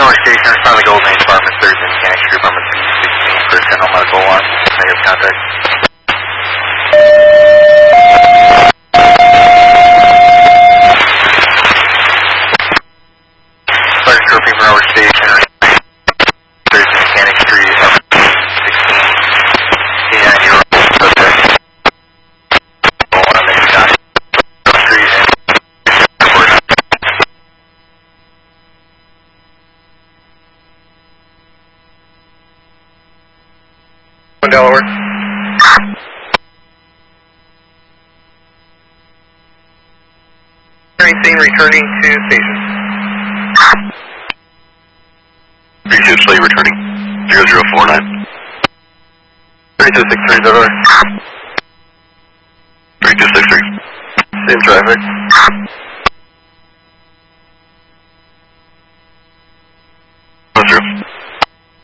North Station, in front of the Golden Age Apartment, Thursday Mechanic Street, Apartment 216 for General Medical Alarm. Negative contact. Sergeant Trophy for North Station, Thursday Mechanic Street, Apartment 216. C9-year-old subject. Negative contact. Street and report. Delaware. Scene returning to station. 36 returning 0049. 3263 Delaware. 3263. Same traffic. That's true.